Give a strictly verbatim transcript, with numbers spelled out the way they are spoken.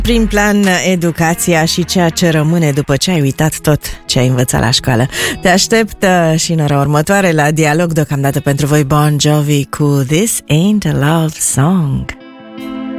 Prin plan, educația și ceea ce rămâne după ce ai uitat tot ce ai învățat la școală. Te aștept și în ora următoare la Dialog. Deocamdată pentru voi Bon Jovi cu This Ain't a Love Song.